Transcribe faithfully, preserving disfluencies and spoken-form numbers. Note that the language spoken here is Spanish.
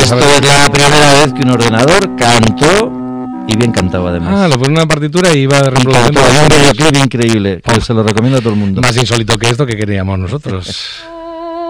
Esto es la primera vez que un ordenador cantó y bien cantado además. Ah, lo pone en una partitura y iba reproduciendo. Hay un videoclip increíble que oh. se lo recomiendo a todo el mundo. Más insólito que esto que queríamos nosotros.